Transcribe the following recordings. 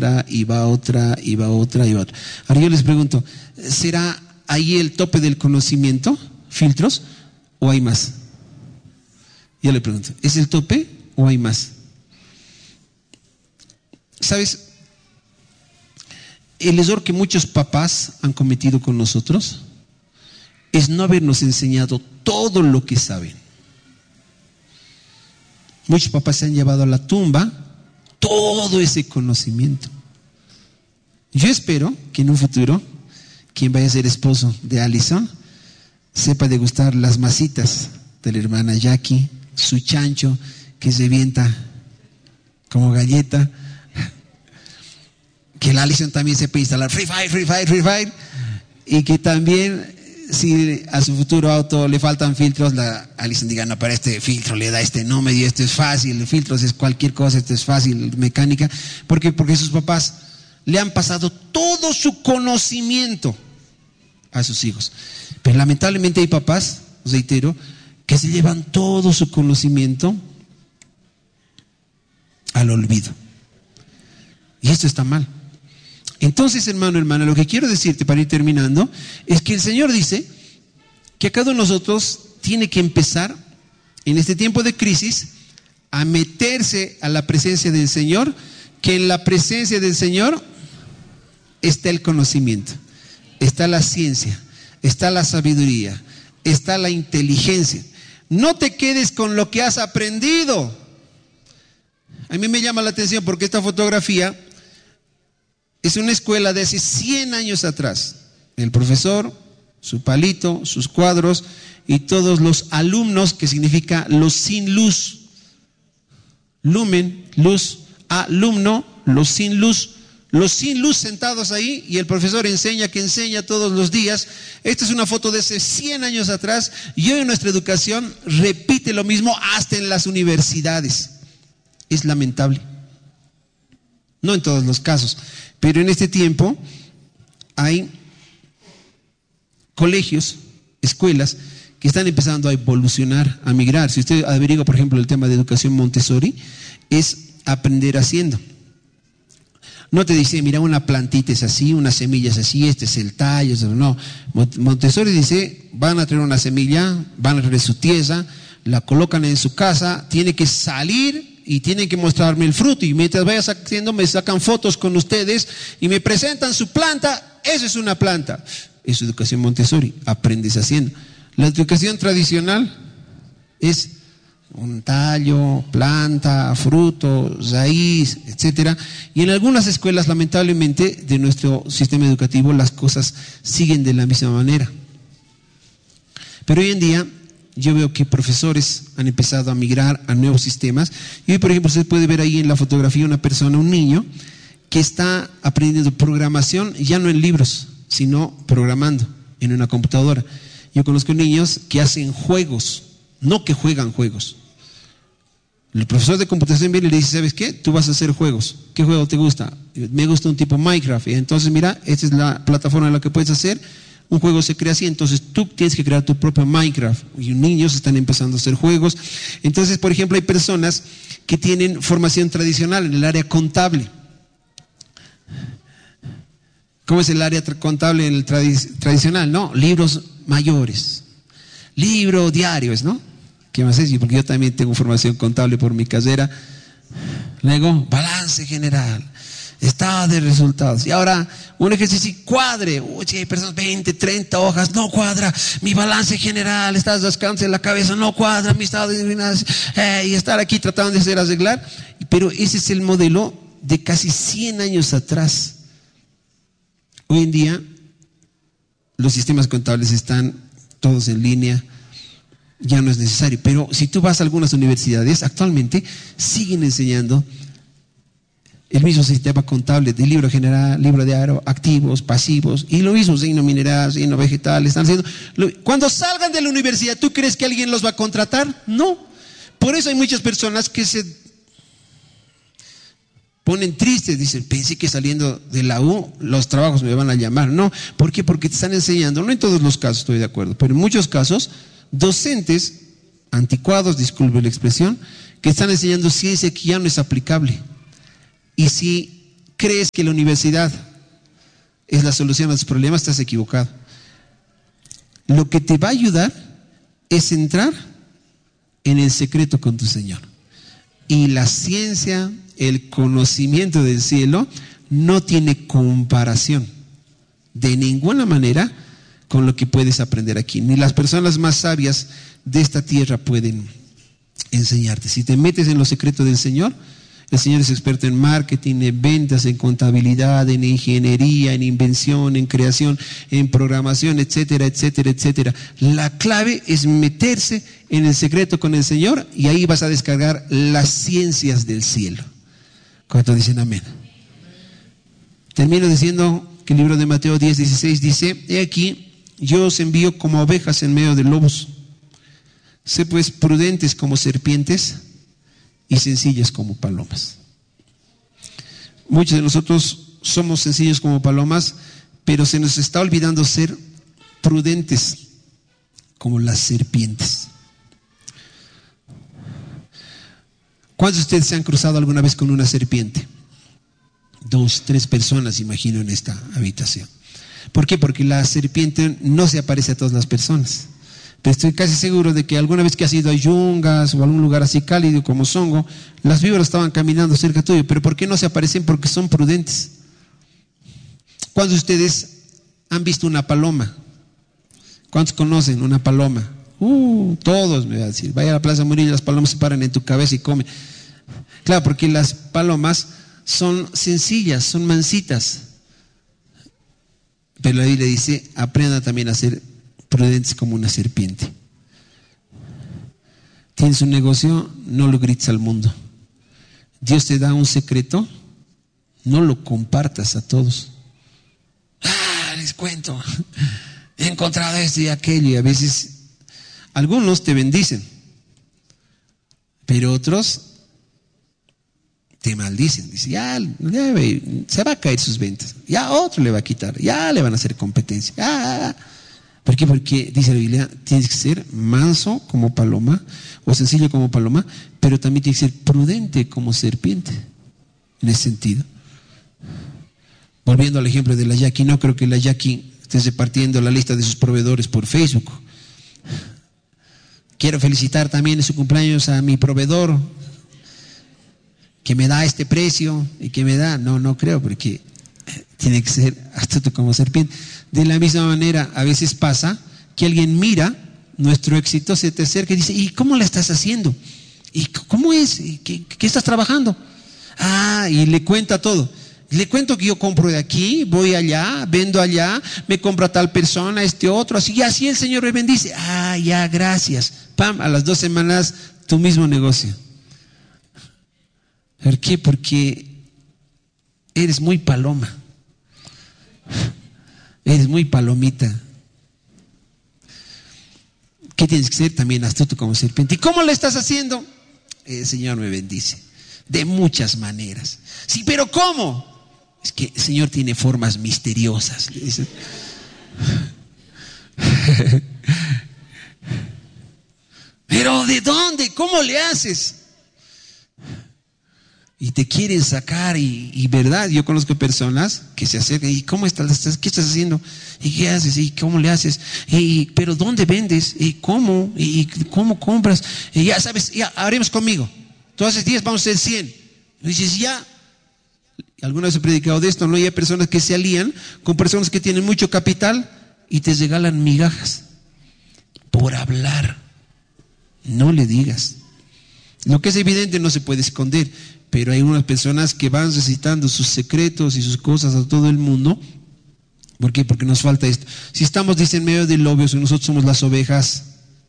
otra, y va otra, y va otra, y va otra. Ahora yo les pregunto, ¿será ahí el tope del conocimiento, filtros, o hay más? Yo le pregunto, ¿es el tope o hay más? ¿Sabes? El error que muchos papás han cometido con nosotros es no habernos enseñado todo lo que saben. Muchos papás se han llevado a la tumba todo ese conocimiento. Yo espero que en un futuro, quien vaya a ser esposo de Alison sepa degustar las masitas de la hermana Jackie, su chancho que se avienta como galleta, que la Alison también sepa instalar Free Fire, y que también, si a su futuro auto le faltan filtros, la Alison diga, no, para este filtro le da este no me dio, esto es fácil, el filtro es cualquier cosa, esto es fácil, mecánica. Porque sus papás le han pasado todo su conocimiento a sus hijos. Pero lamentablemente hay papás, reitero, que se llevan todo su conocimiento al olvido. Y esto está mal. Entonces, hermano, hermana, lo que quiero decirte para ir terminando es que el Señor dice que cada uno de nosotros tiene que empezar en este tiempo de crisis a meterse a la presencia del Señor, que en la presencia del Señor está el conocimiento, está la ciencia, está la sabiduría, está la inteligencia. No te quedes con lo que has aprendido. A mí me llama la atención porque esta fotografía es una escuela de hace 100 años atrás. El profesor, su palito, sus cuadros y todos los alumnos, que significa los sin luz. Lumen, luz, alumno, los sin luz. Los sin luz sentados ahí, y el profesor enseña todos los días. Esta es una foto de hace 100 años atrás, y hoy en nuestra educación repite lo mismo hasta en las universidades. Es lamentable. No en todos los casos, pero en este tiempo hay colegios, escuelas que están empezando a evolucionar, a migrar. Si usted averigua, por ejemplo, el tema de educación Montessori, es aprender haciendo. No te dice, mira, una plantita es así, una semilla es así, este es el tallo. No, Montessori dice, van a traer una semilla, van a traer su tierra, la colocan en su casa, tiene que salir y tienen que mostrarme el fruto, y mientras vayas haciendo me sacan fotos con ustedes y me presentan su planta. Eso es una planta. Es educación Montessori, aprendes haciendo. La educación tradicional es un tallo, planta, fruto, raíz, etcétera. Y en algunas escuelas, lamentablemente, de nuestro sistema educativo, las cosas siguen de la misma manera. Pero hoy en día yo veo que profesores han empezado a migrar a nuevos sistemas. Y hoy, por ejemplo, usted puede ver ahí en la fotografía una persona, un niño, que está aprendiendo programación, ya no en libros, sino programando en una computadora. Yo conozco niños que hacen juegos, no que juegan juegos. El profesor de computación viene y le dice, ¿sabes qué? Tú vas a hacer juegos. ¿Qué juego te gusta? Me gusta un tipo Minecraft. Y entonces, mira, esta es la plataforma en la que puedes hacer. Un juego se crea así, entonces tú tienes que crear tu propio Minecraft. Y niños están empezando a hacer juegos. Entonces, por ejemplo, hay personas que tienen formación tradicional en el área contable. ¿Cómo es el área contable en el tradicional? No, libros mayores, libros diarios, ¿no? ¿Qué más es? Porque yo también tengo formación contable por mi carrera. Luego, balance general, estado de resultados. Y ahora, un ejercicio cuadre. Oye, hay personas 20, 30 hojas, no cuadra. Mi balance general, estás rascándose en la cabeza, no cuadra. Mi estado de finanzas, y estar aquí tratando de hacer arreglar. Pero ese es el modelo de casi 100 años atrás. Hoy en día, los sistemas contables están todos en línea. Ya no es necesario, pero si tú vas a algunas universidades, actualmente siguen enseñando el mismo sistema contable de libro general, libro de aro, activos, pasivos, y lo mismo, signo mineral, signo vegetal, están haciendo. Cuando salgan de la universidad, ¿tú crees que alguien los va a contratar? No. Por eso hay muchas personas que se ponen tristes, dicen, pensé que saliendo de la U los trabajos me van a llamar. No, ¿por qué? Porque te están enseñando, no en todos los casos estoy de acuerdo, pero en muchos casos, docentes anticuados, disculpe la expresión, que están enseñando ciencia que ya no es aplicable. Y si crees que la universidad es la solución a tus problemas, estás equivocado. Lo que te va a ayudar es entrar en el secreto con tu Señor. Y la ciencia, el conocimiento del cielo, no tiene comparación de ninguna manera con lo que puedes aprender aquí. Ni las personas más sabias de esta tierra pueden enseñarte. Si te metes en los secretos del Señor, el Señor es experto en marketing, en ventas, en contabilidad, en ingeniería, en invención, en creación, en programación, etcétera, etcétera, etcétera. La clave es meterse en el secreto con el Señor y ahí vas a descargar las ciencias del cielo. ¿Cuántos dicen amén? Termino diciendo que el libro de Mateo 10:16 dice: he aquí, yo os envío como ovejas en medio de lobos. Sé pues prudentes como serpientes y sencillas como palomas. Muchos de nosotros somos sencillos como palomas, pero se nos está olvidando ser prudentes como las serpientes. ¿Cuántos de ustedes se han cruzado alguna vez con una serpiente? 2, 3 personas, imagino, en esta habitación. ¿Por qué? Porque la serpiente no se aparece a todas las personas. Pero estoy casi seguro de que alguna vez que has ido a Yungas o a algún lugar así cálido como Songo, las víboras estaban caminando cerca tuyo. ¿Pero por qué no se aparecen? Porque son prudentes. ¿Cuántos de ustedes han visto una paloma? ¿Cuántos conocen una paloma? Todos, me va a decir. Vaya a la Plaza Murillo, las palomas se paran en tu cabeza y comen. Claro, porque las palomas son sencillas, son mansitas. Pero la Biblia dice: aprenda también a ser prudentes como una serpiente. Tienes un negocio, no lo grites al mundo. Dios te da un secreto, no lo compartas a todos. Les cuento, he encontrado esto y aquello. Y a veces algunos te bendicen, pero otros te maldicen. Dice, ya se va a caer sus ventas, ya otro le va a quitar, ya le van a hacer competencia. ¿Por qué? Porque dice la Biblia, tienes que ser manso como paloma o sencillo como paloma, pero también tienes que ser prudente como serpiente, en ese sentido. Volviendo al ejemplo de la Jackie, no creo que la Jackie esté repartiendo la lista de sus proveedores por Facebook. Quiero felicitar también en su cumpleaños a mi proveedor que me da este precio y que me da, no creo, porque tiene que ser astuto como serpiente. De la misma manera, a veces pasa que alguien mira nuestro éxito, se te acerca y dice: ¿y cómo la estás haciendo? ¿Y cómo es? ¿Y qué estás trabajando? Y le cuenta todo. Le cuento que yo compro de aquí, voy allá, vendo allá, me compra tal persona, este otro, así, y así el Señor me bendice. Ya, gracias. Pam, a las 2 semanas, tu mismo negocio. ¿Por qué? Porque eres muy paloma. Eres muy palomita. ¿Qué tienes que ser? También astuto como serpiente. ¿Y cómo lo estás haciendo? El Señor me bendice de muchas maneras. Sí, pero ¿cómo? Es que el Señor tiene formas misteriosas, le dicen. ¿Pero de dónde? ¿Cómo le haces? Y te quieren sacar y verdad, yo conozco personas que se acercan y ¿cómo estás? ¿Qué estás haciendo? ¿Y qué haces? ¿Y cómo le haces? ¿Pero dónde vendes? ¿Y cómo? ¿Y cómo compras? Y ya sabes, ya haremos conmigo. Tú haces 10, vamos a hacer 100. Y dices, ya. Alguna vez he predicado de esto, ¿no? Y hay personas que se alían con personas que tienen mucho capital y te regalan migajas por hablar. No le digas. Lo que es evidente no se puede esconder. Pero hay unas personas que van recitando sus secretos y sus cosas a todo el mundo. ¿Por qué? Porque nos falta esto. Si estamos, dice, en medio de lobos y nosotros somos las ovejas.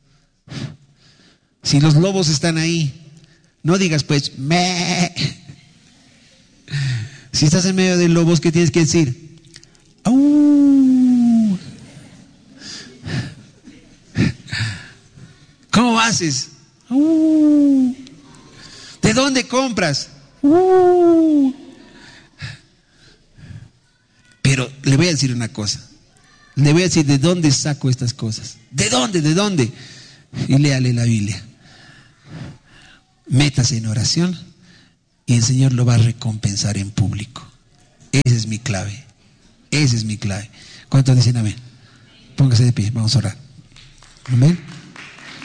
Si los lobos están ahí, no digas pues, me. Si estás en medio de lobos, ¿qué tienes que decir? ¡Au! ¿Cómo haces? ¡Au! ¿De dónde compras? Pero le voy a decir una cosa. Le voy a decir de dónde saco estas cosas. ¿De dónde? ¿De dónde? Y léale la Biblia. Métase en oración y el Señor lo va a recompensar en público. es mi clave. Esa es mi clave. ¿Cuántos dicen amén? Póngase de pie, vamos a orar. Amén.